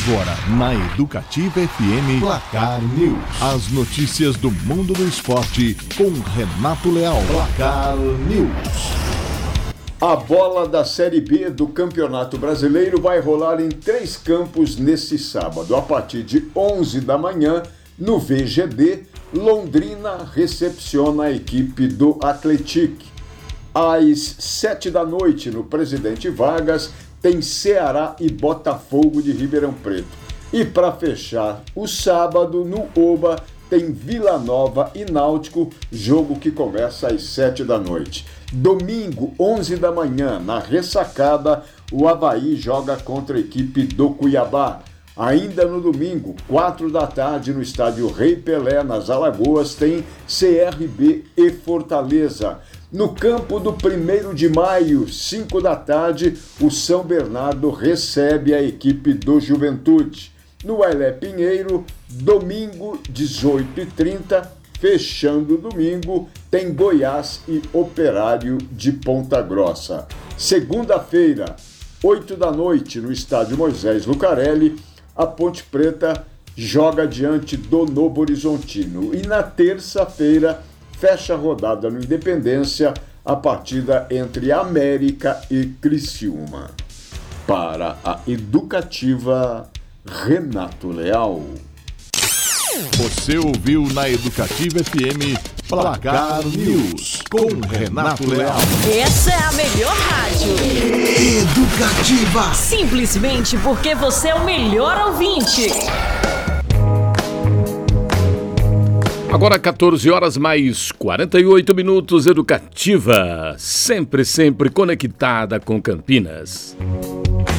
Agora, na Educativa FM, Placar News. As notícias do mundo do esporte com Renato Leal. Placar News. A bola da Série B do Campeonato Brasileiro vai rolar em 3 campos nesse sábado. A partir de 11 da manhã, no VGD, Londrina recepciona a equipe do Atlético. Às 7 da noite, no Presidente Vargas, tem Ceará e Botafogo de Ribeirão Preto. E para fechar o sábado, no Oba, tem Vila Nova e Náutico, jogo que começa às 7 da noite. Domingo, 11 da manhã, na Ressacada, o Avaí joga contra a equipe do Cuiabá. Ainda no domingo, 4 da tarde, no estádio Rei Pelé, nas Alagoas, tem CRB e Fortaleza. No campo do 1º de maio, 5 da tarde, o São Bernardo recebe a equipe do Juventude. No Ailé Pinheiro, domingo, 18h30, fechando o domingo, tem Goiás e Operário de Ponta Grossa. Segunda-feira, 8 da noite, no estádio Moisés Lucarelli, a Ponte Preta joga diante do Novo Horizontino. E na terça-feira, fecha a rodada no Independência, a partida entre América e Criciúma. Para a Educativa, Renato Leal. Você ouviu na Educativa FM Placar News com Renato Leal. Essa é a melhor rádio. Educativa. Simplesmente porque você é o melhor ouvinte. Agora 14 horas mais 48 minutos, Educativa. Sempre conectada com Campinas.